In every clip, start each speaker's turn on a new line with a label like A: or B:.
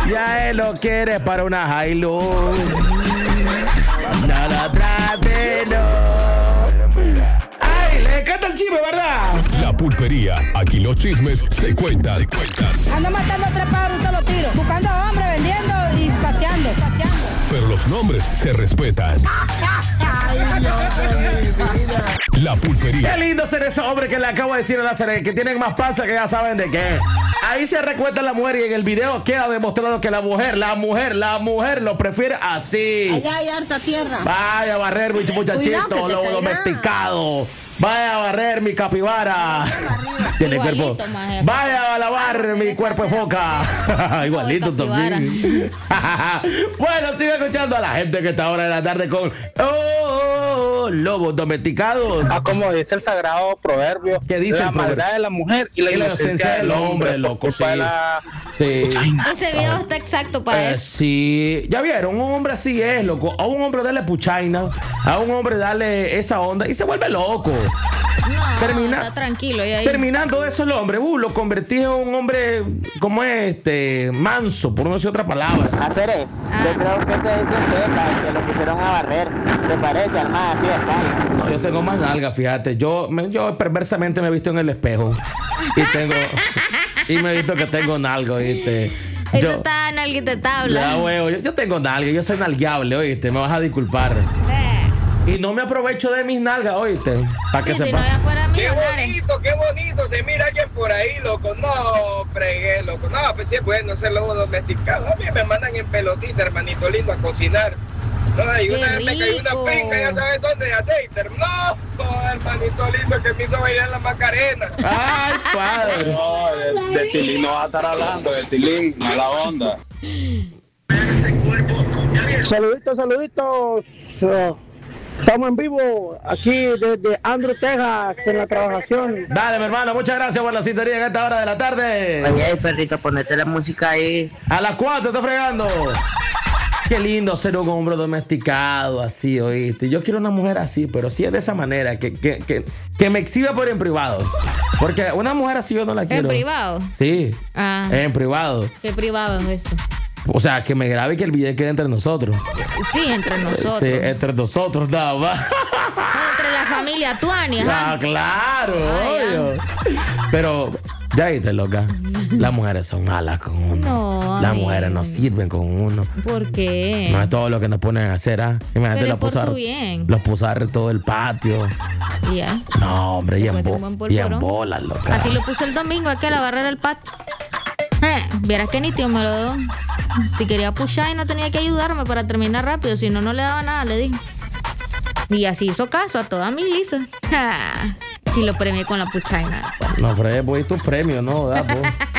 A: Ya él lo quiere para una Hilux. No lo trate, no. Ay, le encanta el chisme, ¿verdad?
B: La pulpería. Aquí los chismes se cuentan.
C: Ando matando 3 pájaros un solo tiro. Buscando hombres, vendiendo y paseando.
B: Pero los nombres se respetan. La pulpería.
A: Qué lindo ser ese hombre que le acabo de decir a la serie, que tienen más panza que ya saben de qué. Ahí se recuenta la mujer y en el video queda demostrado que la mujer lo prefiere así.
D: Allá hay harta tierra.
A: Vaya a barrer mi muchachito, lobo domesticado. Vaya a barrer mi capibara. Tiene
D: Igualito,
A: cuerpo.
D: maje.
A: Vaya a lavar mi cuerpo de foca. Igualito también. Bueno, sigue escuchando a la gente que está ahora en la tarde con lobos domesticados.
E: Como dice el sagrado proverbio,
A: ¿Qué dice
E: la
A: el proverbio?
E: maldad de la mujer y la inocencia del hombre,
A: loco,
E: por culpa
A: sí.
E: de la
A: Sí.
D: Ese video está exacto para eso.
A: Sí, ya vieron, un hombre así es, loco. A un hombre darle puchaina, a un hombre darle esa onda y se vuelve loco.
D: No,
A: Termina-
D: está tranquilo. Y ahí.
A: Terminando eso, el hombre, lo convertí en un hombre, como manso, por no decir otra palabra.
E: Acere, yo creo que ese dice sepa, que lo pusieron a barrer. Se parece al más así de espalda.
A: No, yo tengo más nalga, fíjate. Yo perversamente me he visto en el espejo y me he visto que tengo nalga, ¿oíste?
D: Eso está en alguien de tabla.
A: Ya, huevo, yo tengo nalga, yo soy nalgueable, ¿oíste? Me vas a disculpar. Y no me aprovecho de mis nalgas, ¿oíste? Para que
D: Sí, si
A: sepa.
D: no ya fuera
F: Qué
D: millonario.
F: bonito, se mira alguien por ahí, loco. No, fregué, loco. No, pues sí es bueno ser lobo domesticado. A mí me mandan en pelotita, hermanito lindo, a cocinar. No, y una vez me cayó una
D: rico.
F: pinga, ya sabes dónde, de aceite. No, hermanito lindo, que me hizo bailar la Macarena.
A: Ay, padre.
E: No, de Tilín no va a estar hablando, de Tilín, mala onda.
G: Saluditos. Estamos en vivo aquí desde Andrew, Texas, en la trabajación.
A: Dale, mi hermano, muchas gracias por la sintonía en esta hora de la tarde.
G: Oye, perrito, ponete la música ahí.
A: A las 4 está fregando. Qué lindo ser un hombre domesticado, así, ¿oíste? Yo quiero una mujer así, pero sí es de esa manera, que me exhiba por en privado. Porque una mujer así yo no la quiero.
D: ¿En privado?
A: Sí,
D: Ah,
A: en privado.
D: ¿qué privado es eso?
A: O sea, que me grabe y que el video quede entre nosotros.
D: Sí, entre nosotros.
A: Sí, entre nosotros nada más.
D: Entre la familia Tuani, ajá.
A: Ah, claro,
D: Ah, ya.
A: obvio. Pero, ya viste, loca. Las mujeres son malas con uno.
D: No,
A: Las
D: amigo.
A: mujeres no sirven con uno.
D: ¿Por qué?
A: No es todo lo que nos ponen a hacer, ¿ah? Imagínate,
D: Pero es por su bien.
A: los puso a barrer todo el patio.
D: Ya.
A: No, hombre, y
D: Después de un buen
A: en
D: polvorón.
A: bolas, loca.
D: Así lo puso el domingo aquel a barrer el patio. Vieras que nítido me lo dio. Si quería pushar y no tenía que ayudarme para terminar rápido, si no, no le daba nada, le dije. Y así hizo caso a toda mi lisa. Y lo premié con la puchaina.
A: No, Fred, voy tu premio, ¿no? Da,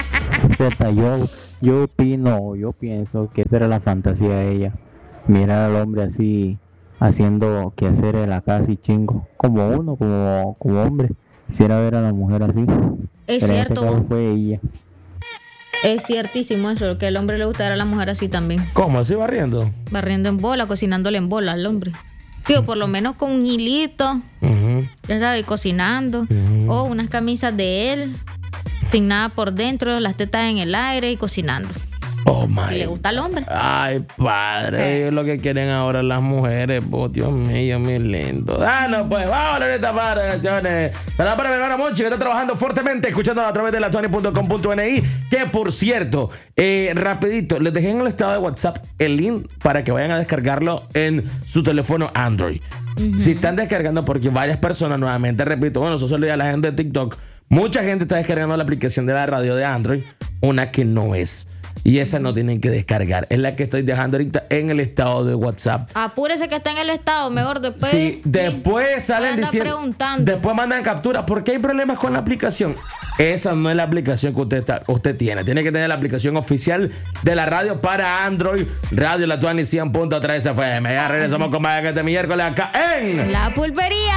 A: po.
H: Yo pienso que esa era la fantasía de ella. Mirar al hombre así, haciendo quehacer en la casa y chingo. Como uno, como hombre. Quisiera ver a la mujer así.
D: Es
H: Pero en
D: cierto.
H: este caso fue ella.
D: Es ciertísimo eso, que al hombre le gusta ver a la mujer así también.
A: ¿Cómo? ¿Así barriendo?
D: Barriendo en bola, cocinándole en bola al hombre. Tío, por lo menos con un hilito,
A: Ujú.
D: ya sabes, cocinando. O unas camisas de él, sin nada por dentro, las tetas en el aire y cocinando.
A: Oh,
D: Y
A: my.
D: le gusta al hombre.
A: Ay, padre, ellos lo que quieren ahora las mujeres, pues, Dios mío, mi lindo. Ah, no, pues, vamos a esta parte, canciones. Saludos para mi hermana Monchi, que está trabajando fuertemente, escuchando a través de la tuani.com.ni. Que, por cierto, rapidito, les dejé en el estado de WhatsApp el link para que vayan a descargarlo en su teléfono Android. Si están descargando, porque varias personas, nuevamente repito, bueno, eso se lo digo a la gente de TikTok, mucha gente está descargando la aplicación de la radio de Android, una que no es. Y esa no tienen que descargar. Es la que estoy dejando ahorita en el estado de WhatsApp.
D: Apúrese que está en el estado, mejor después.
A: Sí, después salen
D: anda
A: diciendo.
D: preguntando.
A: Después mandan captura. ¿Por qué hay problemas con la aplicación? Esa no es la aplicación que usted tiene. Tiene que tener la aplicación oficial de la radio para Android. Radio La Tuani 100.3 FM. Ya regresamos con más este miércoles acá en
D: La pulpería.